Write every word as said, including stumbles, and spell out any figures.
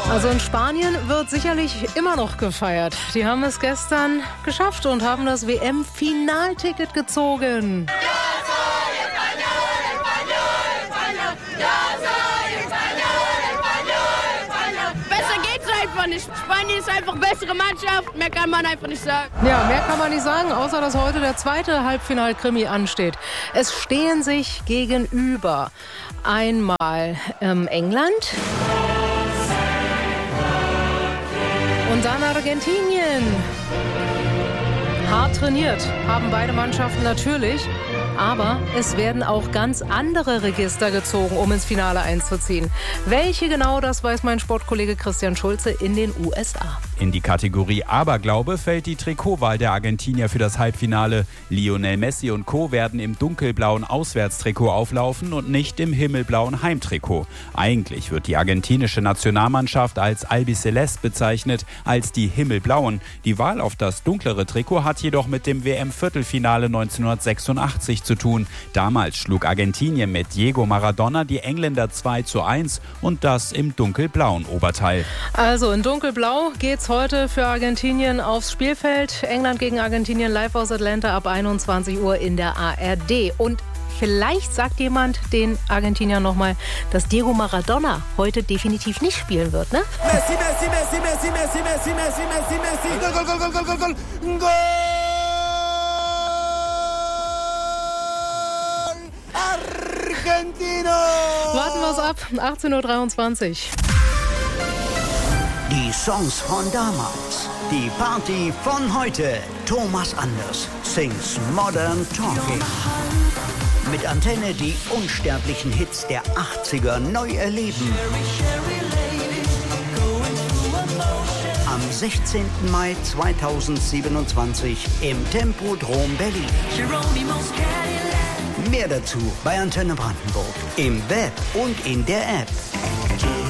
Also in Spanien wird sicherlich immer noch gefeiert. Die haben es gestern geschafft und haben das W M-Finalticket gezogen. Besser geht's einfach nicht. Spanien ist einfach bessere Mannschaft. Mehr kann man einfach nicht sagen. Ja, mehr kann man nicht sagen, außer dass heute der zweite Halbfinal-Krimi ansteht. Es stehen sich gegenüber einmal ähm, England und dann Argentinien. Hart trainiert haben beide Mannschaften natürlich, aber es werden auch ganz andere Register gezogen, um ins Finale einzuziehen. Welche genau, das weiß mein Sportkollege Christian Schulze in den U S A. In die Kategorie Aberglaube fällt die Trikotwahl der Argentinier für das Halbfinale. Lionel Messi und Co. werden im dunkelblauen Auswärtstrikot auflaufen und nicht im himmelblauen Heimtrikot. Eigentlich wird die argentinische Nationalmannschaft als Albiceleste bezeichnet, als die Himmelblauen. Die Wahl auf das dunklere Trikot hat jedoch mit dem W M-Viertelfinale neunzehnhundertsechsundachtzig zu tun. Damals schlug Argentinien mit Diego Maradona die Engländer zwei zu eins und das im dunkelblauen Oberteil. Also in dunkelblau geht's heute für Argentinien aufs Spielfeld. England gegen Argentinien live aus Atlanta ab einundzwanzig Uhr in der A R D. Und vielleicht sagt jemand den Argentiniern nochmal, dass Diego Maradona heute definitiv nicht spielen wird, ne? Messi, Messi, Messi, Messi, Messi, Messi, Messi, Messi, Messi. Gol, gol, gol, gol, gol, gol, gol. Gol! Argentino! Warten wir es ab. achtzehn Uhr dreiundzwanzig. Die Songs von damals. Die Party von heute. Thomas Anders sings Modern Talking. Mit Antenne die unsterblichen Hits der achtziger neu erleben. Am sechzehnten Mai zweitausendsiebenundzwanzig im Tempodrom Berlin. Mehr dazu bei Antenne Brandenburg. Im Web und in der App.